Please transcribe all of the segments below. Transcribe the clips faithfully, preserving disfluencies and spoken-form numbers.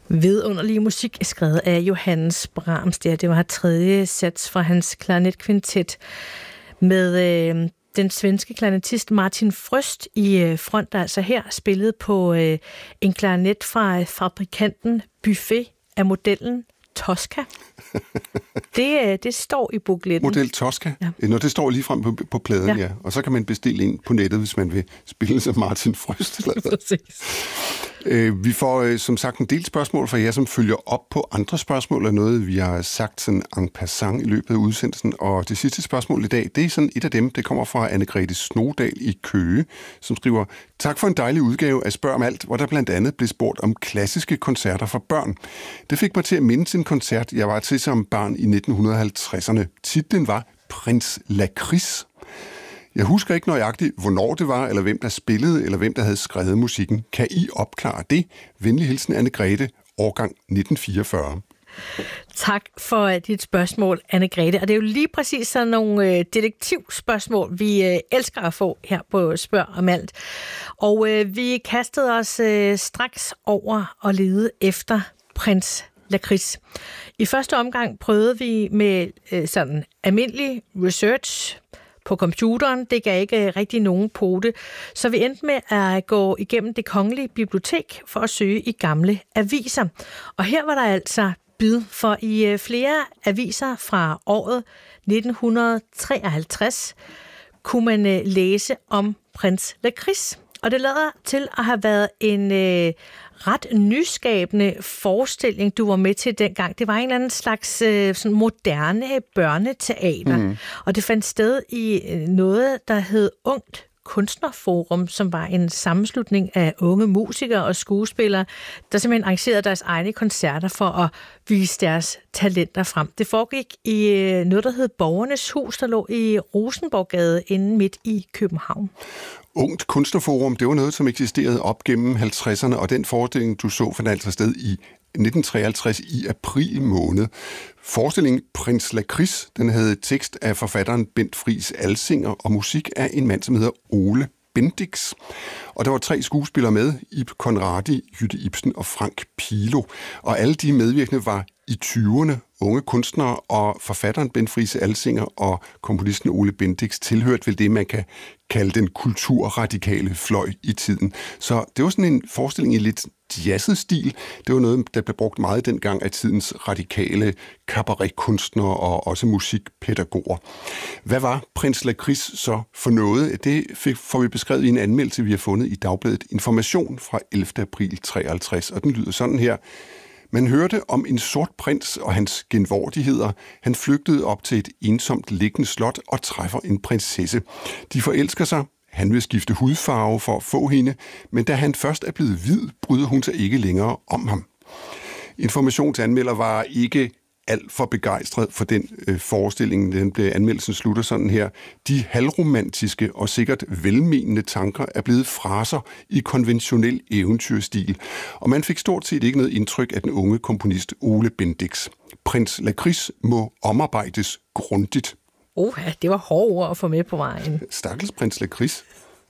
Vidunderlig musik skrevet af Johannes Brahms. Det, det var tredje sats fra hans klarinetkvintet med øh, den svenske klarinettist Martin Fröst i øh, front, der altså her spillet på øh, en klarinet fra fabrikanten Buffet af modellen Tosca. Det, det står i bukletten. Model Tosca? Ja. Nå, det står lige frem på, på pladen, ja. ja. Og så kan man bestille ind på nettet, hvis man vil spille som Martin Fröst. Præcis. Øh, vi får øh, som sagt en del spørgsmål fra jer, som følger op på andre spørgsmål, og noget, vi har sagt sådan en passant i løbet af udsendelsen. Og det sidste spørgsmål i dag, det er sådan et af dem, det kommer fra Anne-Grethe Snodal i Køge, som skriver: Tak for en dejlig udgave af Spørg om alt, hvor der blandt andet blev spurgt om klassiske koncerter for børn. Det fik mig til at mindes en koncert, jeg var til som barn i nitten halvtredserne. Titlen var Prins Lakrids. Jeg husker ikke nøjagtigt, hvornår det var, eller hvem der spillede, eller hvem der havde skrevet musikken. Kan I opklare det? Venlig hilsen, Anne-Grethe, årgang nitten fireogfyrre. Tak for dit spørgsmål, Anne-Grethe. Og det er jo lige præcis sådan nogle detektivspørgsmål, vi elsker at få her på Spørg om alt. Og vi kastede os straks over og lede efter Prins Lakrids. I første omgang prøvede vi med sådan almindelig research på computeren. Det gav ikke rigtig nogen pote. Så vi endte med at gå igennem Det Kongelige Bibliotek for at søge i gamle aviser. Og her var der altså bid, for i flere aviser fra året nitten treoghalvtreds kunne man læse om Prins Lakrids. Og det lader til at have været en øh, ret nyskabende forestilling, du var med til dengang. Det var en eller anden slags øh, sådan moderne børneteater. Mm. Og det fandt sted i noget, der hed Ungt Kunstnerforum, som var en sammenslutning af unge musikere og skuespillere, der simpelthen arrangerede deres egne koncerter for at vise deres talenter frem. Det foregik i noget, der hed Borgernes Hus, der lå i Rosenborggade inde midt i København. Ungt Kunstnerforum, det var noget, som eksisterede op gennem halvtredserne, og den forestilling, du så, fandt altså sted i nitten treoghalvtreds i april måned. Forestillingen Prins Lakrids, den havde tekst af forfatteren Bent Friis Alsinger og musik af en mand, som hedder Ole Bendix. Og der var tre skuespillere med, Ib Conradi, Jytte Ibsen og Frank Pilo. Og alle de medvirkende var i tyverne, unge kunstnere, og forfatteren Bent Friis Alsinger og komponisten Ole Bendix tilhørte vel det, man kan kalde den kulturradikale fløj i tiden. Så det var sådan en forestilling i lidt jazzet stil. Det var noget, der blev brugt meget dengang af tidens radikale cabaretkunstnere og også musikpædagoger. Hvad var Prins Lakrids så for noget? Det får vi beskrevet i en anmeldelse, vi har fundet i Dagbladet Information fra ellevte april treoghalvtreds, og den lyder sådan her. Man hørte om en sort prins og hans genvordigheder. Han flygtede op til et ensomt liggende slot og træffer en prinsesse. De forelsker sig. Han vil skifte hudfarve for at få hende, men da han først er blevet hvid, bryder hun sig ikke længere om ham. Informationsanmelder var ikke alt for begejstret for den øh, forestilling. Den blev, anmeldelsen slutter sådan her. De halvromantiske og sikkert velmenende tanker er blevet fraser i konventionel eventyrstil, og man fik stort set ikke noget indtryk af den unge komponist Ole Bendix. Prins Lakrids må omarbejdes grundigt. Oh, det var hårde ord at få med på vejen. Stakkels Prins Lakrids.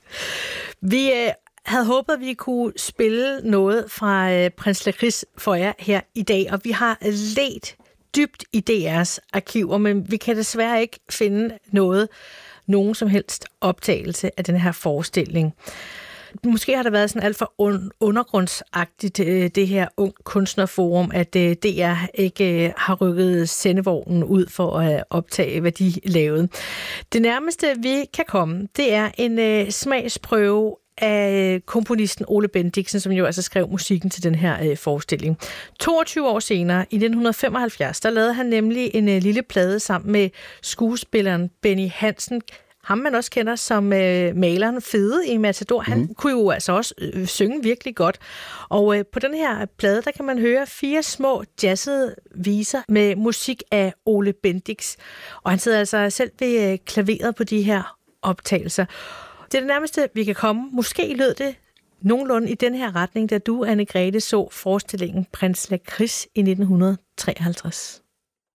Vi øh, havde håbet, at vi kunne spille noget fra øh, Prins Lakrids for jer her i dag, og vi har ledt dybt i D R's arkiver, men vi kan desværre ikke finde noget, nogen som helst optagelse af den her forestilling. Måske har det været sådan alt for undergrundsagtigt, det her Ung Kunstnerforum, at D R ikke har rykket sendevognen ud for at optage, hvad de lavede. Det nærmeste, vi kan komme, det er en smagsprøve af komponisten Ole Bendixen, som jo altså skrev musikken til den her forestilling. toogtyve år senere, i nitten femoghalvfjerds, der lavede han nemlig en lille plade sammen med skuespilleren Benny Hansen, ham man også kender som øh, maleren Fede i Matador. Han mm. kunne jo altså også øh, synge virkelig godt. Og øh, på den her plade, der kan man høre fire små jazzede viser med musik af Ole Bendix. Og han sidder altså selv ved øh, klaveret på de her optagelser. Det er det nærmeste, vi kan komme. Måske lød det nogenlunde i den her retning, da du, Anne-Grethe, så forestillingen Prins Lakrids i nitten treoghalvtreds.